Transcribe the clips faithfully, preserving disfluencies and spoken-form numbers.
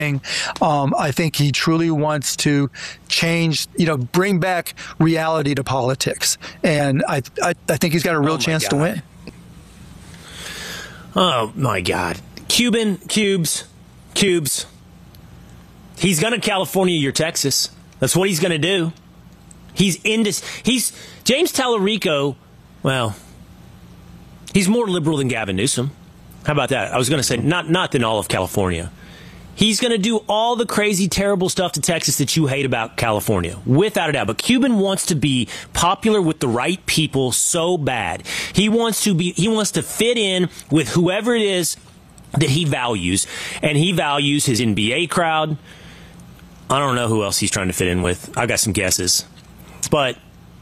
Um, I think he truly wants to change, you know, bring back reality to politics. And I, I, I think he's got a real oh chance God. to win. Oh, my God. Cuban, Cubes, Cubes. He's going to California your Texas. That's what he's going to do. He's into, he's, James Tallarico, well, he's more liberal than Gavin Newsom. How about that? I was going to say, not, not than all of California. He's going to do all the crazy, terrible stuff to Texas that you hate about California, without a doubt. But Cuban wants to be popular with the right people so bad. He wants to be, he wants to fit in with whoever it is that he values, and he values his N B A crowd. I don't know who else he's trying to fit in with. I've got some guesses. But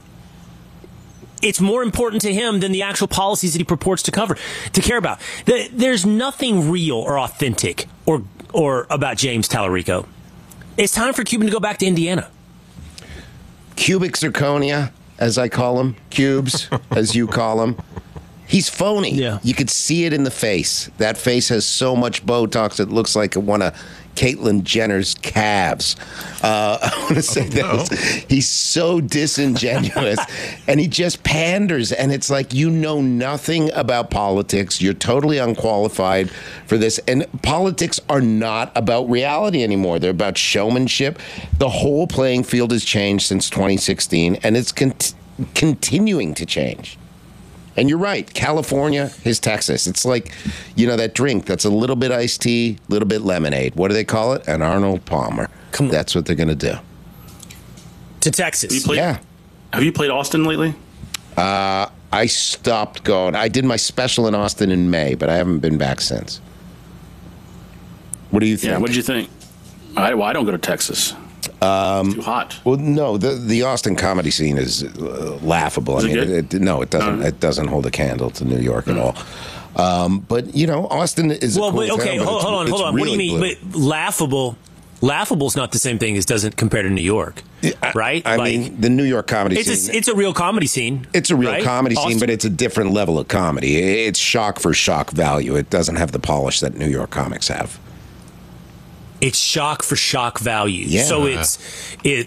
it's more important to him than the actual policies that he purports to cover, to care about. There's nothing real or authentic or or about James Tallarico. It's time for Cuban to go back to Indiana. Cubic zirconia, as I call him, Cubes, as you call him. He's phony. Yeah. You could see it in the face. That face has so much Botox it looks like one of Caitlyn Jenner's calves. Uh, I want to say oh, that no. was, he's so disingenuous, and he just panders. And it's like, you know nothing about politics. You're totally unqualified for this. And politics are not about reality anymore. They're about showmanship. The whole playing field has changed since twenty sixteen, and it's con- continuing to change. And you're right. California is Texas. It's like, you know, that drink that's a little bit iced tea, a little bit lemonade. What do they call it? An Arnold Palmer. Come on. That's what they're going to do. To Texas. You played, Yeah. Have you played Austin lately? Uh, I stopped going. I did my special in Austin in May, but I haven't been back since. What do you think? Yeah, what did you think? I, well, I don't go to Texas. Um, it's too hot. Well, no, the the Austin comedy scene is uh, laughable. Is I it mean, good? it, no, it doesn't. Uh, It doesn't hold a candle to New York at all. Um, but you know, Austin is a Well, cool but, okay, town, but hold, it's- hold on, it's hold on. What do you really mean? blue. But laughable, laughable's not the same thing as doesn't compare to New York, I- right? I Like, mean, the New York comedy it's scene. a, it's a real comedy scene. It's a real right? comedy scene, Austin? but it's a different level of comedy. It's shock for shock value. It doesn't have the polish that New York comics have. It's shock for shock value. Yeah. So it's it